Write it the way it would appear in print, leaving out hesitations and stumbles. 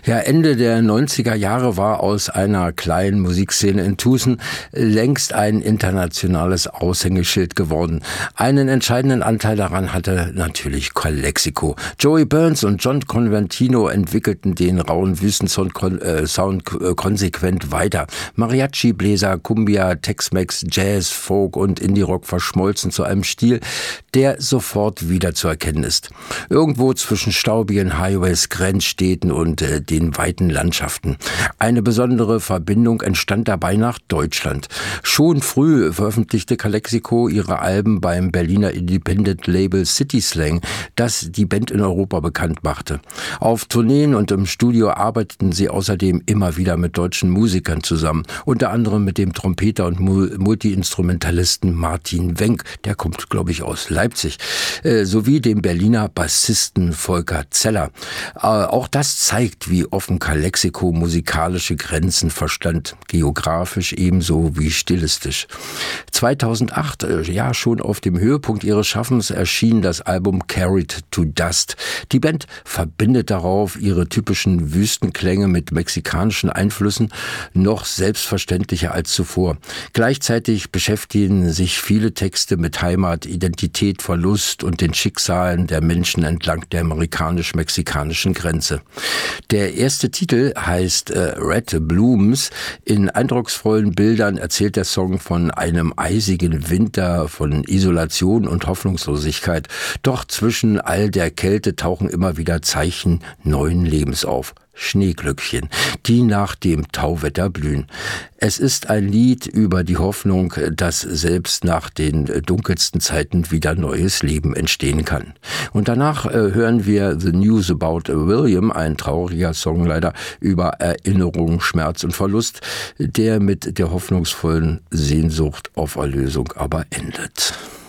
Ja, Ende der 90er Jahre war aus einer kleinen Musikszene in Tucson längst ein internationales Aushängeschild geworden. Einen entscheidenden Anteil daran hatte natürlich Calexico. Joey Burns und John Convertino entwickelten den rauen Wüstensound konsequent weiter. Mariachi, Bläser, Cumbia, Tex-Mex, Jazz, Folk und Indie-Rock verschmolzen zu einem Stil, der sofort wiederzuerkennen ist. Irgendwo zwischen staubigen Highways, Grenzstädten und den weiten Landschaften. Eine besondere Verbindung entstand dabei nach Deutschland. Schon früh veröffentlichte Calexico ihre Alben beim Berliner Independent-Label City Slang, das die Band in Europa bekannt machte. Auf Tourneen und im Studio arbeiteten sie außerdem immer wieder mit deutschen Musikern zusammen, unter anderem mit dem Trompeter und Multi-Instrumentalisten Martin Wenck, der kommt, glaube ich, aus Leipzig, sowie dem Berliner Bassisten Volker Zeller. Auch das zeigt, wie offen Calexico musikalische Grenzen verstand, geografisch ebenso wie stilistisch. 2008, ja schon auf dem Höhepunkt ihres Schaffens, erschien das Album Carried to Dust. Die Band verbindet darauf ihre typischen Wüstenklänge mit mexikanischen Einflüssen noch selbstverständlicher als zuvor. Gleichzeitig beschäftigen sich viele Texte mit Heimat, Identität, Verlust und den Schicksalen der Menschen entlang der amerikanisch-mexikanischen Grenze. Der erste Titel heißt Red Blooms. In eindrucksvollen Bildern erzählt der Song von einem eisigen Winter, von Isolation und Hoffnungslosigkeit. Doch zwischen all der Kälte tauchen immer wieder Zeichen neuen Lebens auf. Schneeglöckchen, die nach dem Tauwetter blühen. Es ist ein Lied über die Hoffnung, dass selbst nach den dunkelsten Zeiten wieder neues Leben entstehen kann. Und danach hören wir The News About William, ein trauriger Song leider über Erinnerung, Schmerz und Verlust, der mit der hoffnungsvollen Sehnsucht auf Erlösung aber endet.